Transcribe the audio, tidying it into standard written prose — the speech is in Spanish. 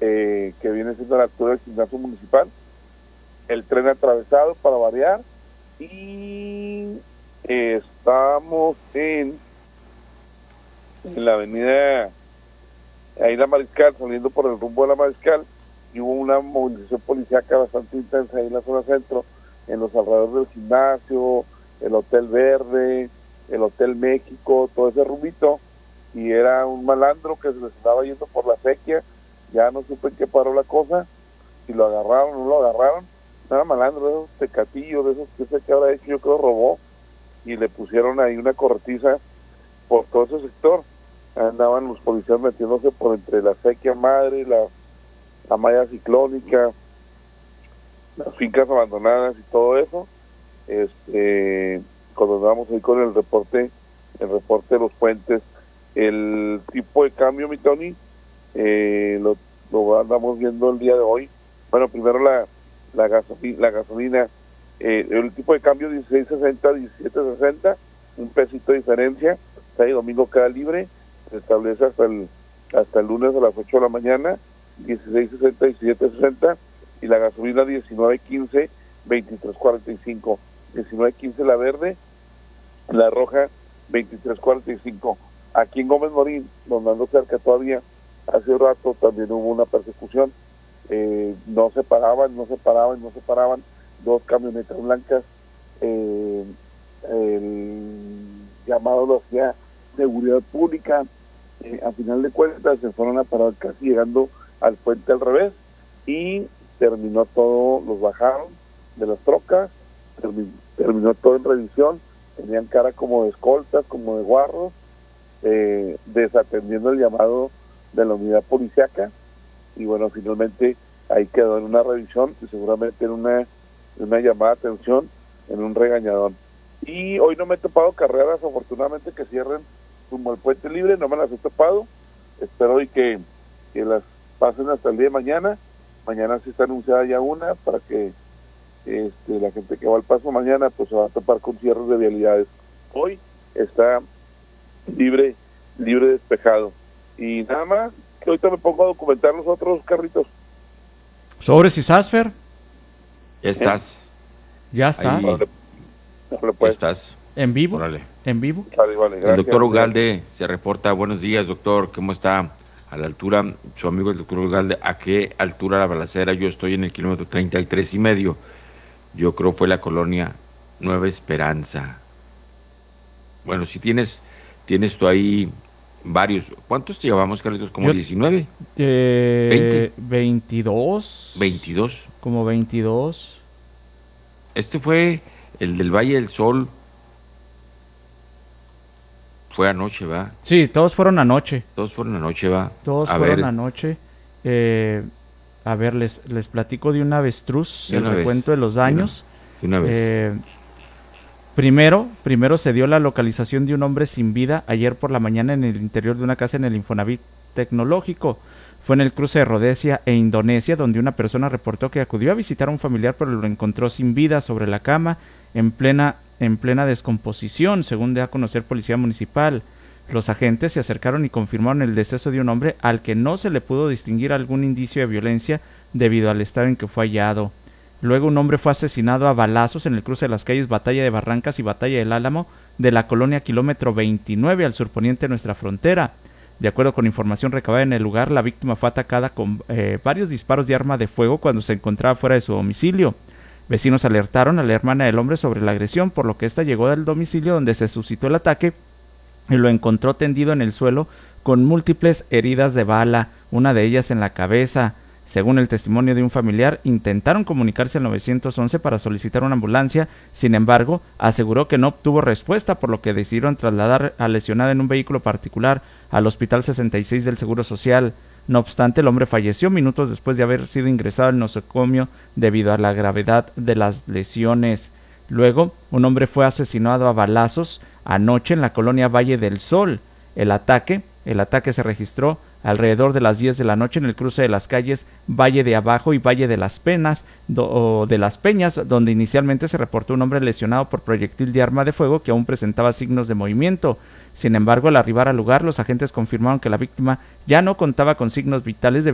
que viene siendo a la altura del gimnasio municipal, el tren atravesado para variar, y estamos en la avenida, ahí la Mariscal, saliendo por el rumbo de la Mariscal, y hubo una movilización policíaca bastante intensa ahí en la zona centro, en los alrededores del gimnasio, el Hotel Verde, el Hotel México, todo ese rumbito, y era un malandro que se les estaba yendo por la sequía. Ya no supe en qué paró la cosa, si lo agarraron o no lo agarraron. No era malandro, de esos tecatillos, de esos que sé que habrá hecho, yo creo robó, y le pusieron ahí una corretiza por todo ese sector. Andaban los policías metiéndose por entre la sequía madre, la malla ciclónica, las fincas abandonadas y todo eso. Cuando andábamos ahí con el reporte de los puentes, el tipo de cambio, mi Tony, lo andamos viendo el día de hoy. Bueno, primero la gasolina, el tipo de cambio 16.60, 17.60, un pesito de diferencia, sábado y domingo queda libre, se establece hasta el lunes a las 8 de la mañana, 16.60, 17.60, y la gasolina 19.15, 23.45, 19.15 la verde, la roja 23.45. Aquí en Gómez Morín, donde ando cerca todavía, hace un rato también hubo una persecución, no se paraban, dos camionetas blancas, el llamado lo hacía seguridad pública, a final de cuentas se fueron a parar casi llegando al puente al revés, y terminó todo, los bajaron de las trocas, terminó todo en revisión, tenían cara como de escoltas, como de guarros, desatendiendo el llamado de la unidad policiaca, y bueno, finalmente ahí quedó en una revisión y seguramente en una llamada de atención, en un regañadón. Y hoy no me he topado carreras, afortunadamente, que cierren rumbo al Puente Libre, no me las he topado. Espero y que las pasen hasta el día de mañana. Mañana sí está anunciada ya una, para que la gente que va al paso mañana pues se va a topar con cierres de vialidades. Hoy está libre, despejado. Y nada más, que ahorita me pongo a documentar los otros carritos. ¿Sobres y Sasfer? Ya estás. ¿Ya estás? Vale, Ya estás. ¿En vivo? Órale. ¿En vivo? Vale, El doctor Ugalde se reporta. Buenos días, doctor. ¿Cómo está? A la altura, su amigo el doctor Ugalde, ¿a qué altura la balacera? Yo estoy en el kilómetro 33.5. Yo creo fue la colonia Nueva Esperanza. Bueno, si tienes tú ahí varios. ¿Cuántos te llevamos, Carlitos? ¿Como 19? 20. 22. 22. Como 22. Este fue el del Valle del Sol. Fue anoche, ¿va? Sí, todos fueron anoche. Todos fueron anoche, ¿va? Todos fueron anoche. A ver, les platico de un avestruz, el recuento de los daños. De una vez. Primero se dio la localización de un hombre sin vida ayer por la mañana en el interior de una casa en el Infonavit Tecnológico. Fue en el cruce de Rhodesia e Indonesia, donde una persona reportó que acudió a visitar a un familiar, pero lo encontró sin vida sobre la cama, en plena descomposición, según dio a conocer Policía Municipal. Los agentes se acercaron y confirmaron el deceso de un hombre al que no se le pudo distinguir algún indicio de violencia debido al estado en que fue hallado. Luego un hombre fue asesinado a balazos en el cruce de las calles Batalla de Barrancas y Batalla del Álamo de la colonia kilómetro 29 al surponiente de nuestra frontera. De acuerdo con información recabada en el lugar, la víctima fue atacada con varios disparos de arma de fuego cuando se encontraba fuera de su domicilio. Vecinos alertaron a la hermana del hombre sobre la agresión, por lo que ésta llegó al domicilio donde se suscitó el ataque y lo encontró tendido en el suelo con múltiples heridas de bala, una de ellas en la cabeza. Según el testimonio de un familiar, intentaron comunicarse al 911 para solicitar una ambulancia, sin embargo, aseguró que no obtuvo respuesta, por lo que decidieron trasladar al lesionado en un vehículo particular al Hospital 66 del Seguro Social. No obstante, el hombre falleció minutos después de haber sido ingresado al nosocomio debido a la gravedad de las lesiones. Luego, un hombre fue asesinado a balazos anoche en la colonia Valle del Sol. El ataque se registró alrededor de las 10 de la noche en el cruce de las calles Valle de Abajo y Valle de las Peñas, donde inicialmente se reportó un hombre lesionado por proyectil de arma de fuego que aún presentaba signos de movimiento. Sin embargo, al arribar al lugar, los agentes confirmaron que la víctima ya no contaba con signos vitales